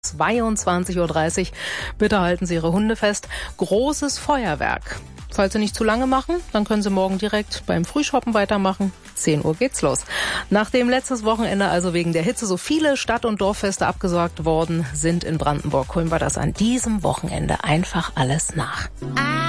22:30 Uhr. Bitte halten Sie Ihre Hunde fest. Großes Feuerwerk. Falls Sie nicht zu lange machen, dann können Sie morgen direkt beim Frühshoppen weitermachen. 10 Uhr geht's los. Nachdem letztes Wochenende also wegen der Hitze so viele Stadt- und Dorffeste abgesagt worden sind in Brandenburg, holen wir das an diesem Wochenende einfach alles nach.